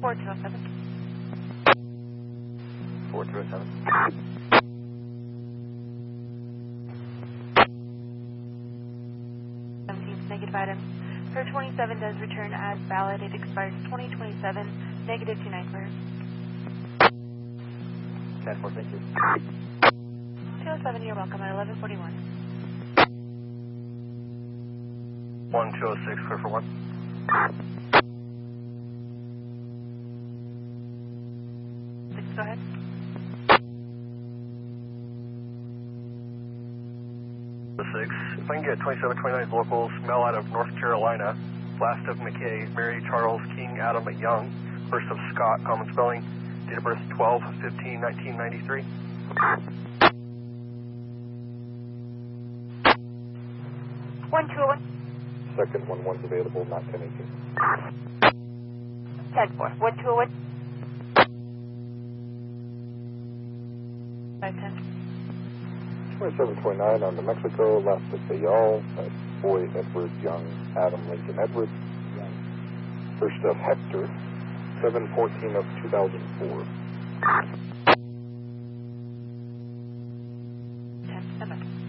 4207. 4207. Negative item. Per 27 does return as valid. It expires 2027. Negative 29 clear. 10-4, thank you. 207, you're welcome at 1141. 1206, clear for 1. Go ahead. The 6. If I can get 2729 locals, mail out of North Carolina, last of McKay, Mary Charles King Adam Young, first of Scott, common spelling, date of birth 12/15/1993. One two one. Second 11's available, not 1018. 10-4. 1201. 510. 2729 on New Mexico, last of Fayal, boy Edward Young, Adam Lincoln Edward, first of Hector, 7/14/2004.